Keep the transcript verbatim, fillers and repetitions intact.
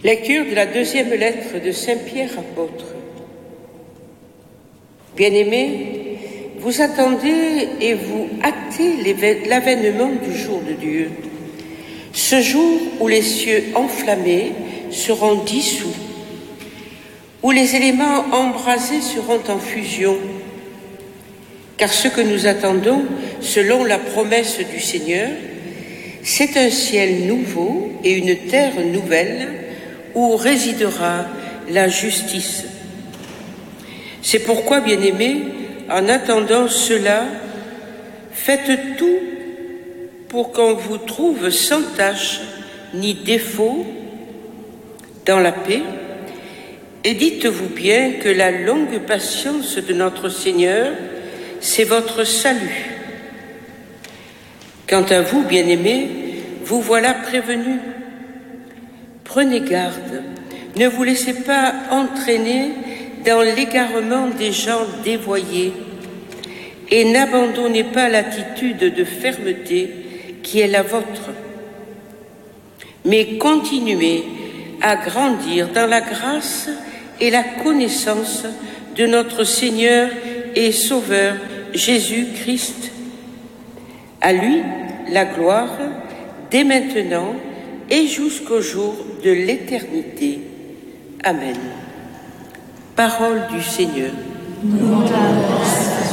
Lecture de la deuxième lettre de Saint Pierre apôtre. Bien-aimés, vous attendez et vous hâtez l'avènement du jour de Dieu, ce jour où les cieux enflammés seront dissous, où les éléments embrasés seront en fusion. Car ce que nous attendons, selon la promesse du Seigneur, c'est un ciel nouveau et une terre nouvelle où résidera la justice. C'est pourquoi, bien-aimés, en attendant cela, faites tout pour qu'on vous trouve sans tache ni défaut dans la paix, et dites-vous bien que la longue patience de notre Seigneur, c'est votre salut. Quant à vous, bien-aimés, vous voilà prévenus. Prenez garde, ne vous laissez pas entraîner dans l'égarement des gens dévoyés et n'abandonnez pas l'attitude de fermeté qui est la vôtre. Mais continuez à grandir dans la grâce et la connaissance de notre Seigneur et Sauveur Jésus-Christ. À lui la gloire dès maintenant et jusqu'au jour de l'éternité. Amen. Parole du Seigneur. Nous